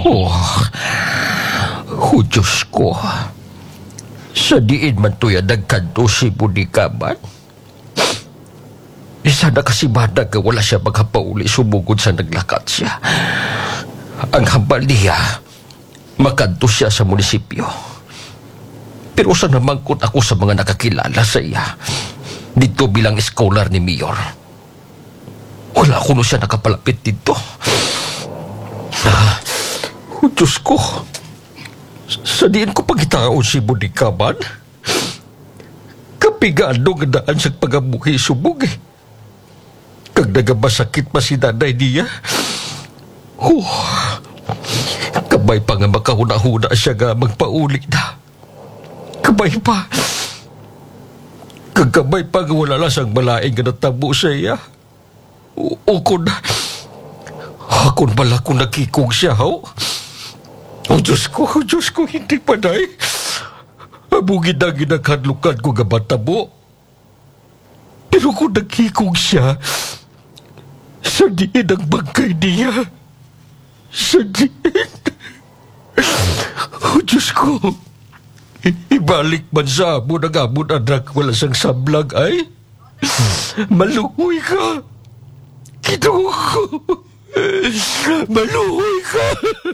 Oh, oh Diyos ko. Sa diin man to'y nagkanto si Budikaman. Isa na kasi bada ka wala siya maghapauli sumugod sa naglakat siya. Ang hambal niya, makanto siya sa munisipyo. Pero sa namangkot ako sa mga nakakilala sa iya, dito bilang scholar ni Mayor. Wala ko na siya nakapalapit dito. Oh, Diyos ko. Sa diin ko pagitaon si Budikaman. Kapigado nga daan sa pagabuhi subog eh. Kag nagabasakit pa si nanay niya. Kabay pa nga makahuna-huna siya nga magpauli na. Kabay pa. Kagkabay pa nga wala lang siyang malaing nga natabo sa iya. Ukon. Akon pala kung nakikog siya, ho? Diyos ko, hindi pa day. Abugid na ginakadlukan ko nga matabo. Pero kung nakikog siya, sa diin ang bangkay niya. Sa diin. Diyos ko. Ibalik man sa amo ng amon anak wala sang sablag ay. Maluhoy ka. Ginoo ko. Maluhoy ka.